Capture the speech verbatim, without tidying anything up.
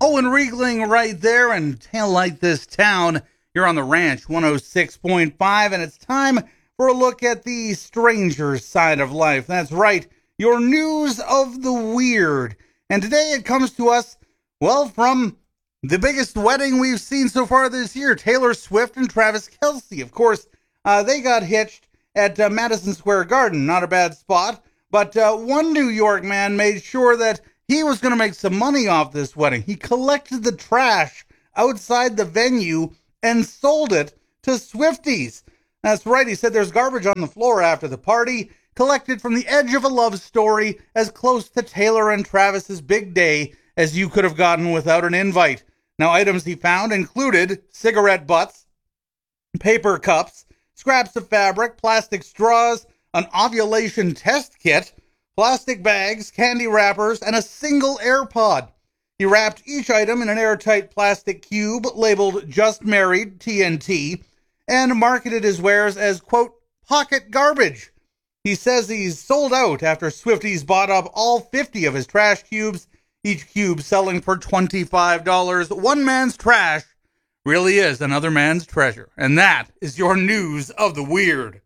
Owen Riegling right there and Tail Light This Town. You're on the Ranch one oh six point five, and it's time for a look at the stranger side of life. That's right, your news of the weird. And today it comes to us, well, from the biggest wedding we've seen so far this year, Taylor Swift and Travis Kelce. Of course, uh, they got hitched at uh, Madison Square Garden. Not a bad spot. But uh, one New York man made sure that he was going to make some money off this wedding. He collected the trash outside the venue and sold it to Swifties. That's right, he said there's garbage on the floor after the party, collected from the edge of a love story as close to Taylor and Travis's big day as you could have gotten without an invite. Now, items he found included cigarette butts, paper cups, scraps of fabric, plastic straws, an ovulation test kit, plastic bags, candy wrappers, and a single AirPod. He wrapped each item in an airtight plastic cube labeled Just Married T N T and marketed his wares as, quote, pocket garbage. He says he's sold out after Swifties bought up all fifty of his trash cubes, each cube selling for twenty-five dollars. One man's trash really is another man's treasure. And that is your news of the weird.